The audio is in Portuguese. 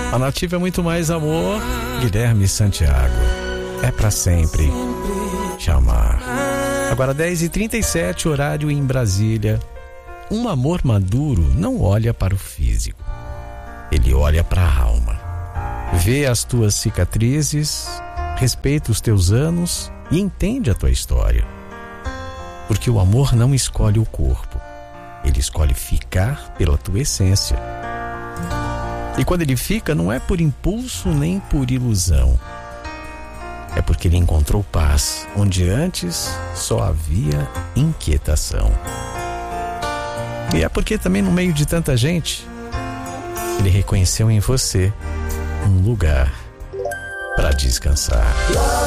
A Nativa é muito mais amor. Guilherme Santiago. É pra sempre te amar. Agora 10h37, horário em Brasília. Um amor maduro não olha para o físico. Ele olha para a alma. Vê as tuas cicatrizes, respeita os teus anos e entende a tua história. Porque o amor não escolhe o corpo. Ele escolhe ficar pela tua essência. E quando ele fica, não é por impulso nem por ilusão. É porque ele encontrou paz, onde antes só havia inquietação. E é porque também no meio de tanta gente, ele reconheceu em você um lugar para descansar.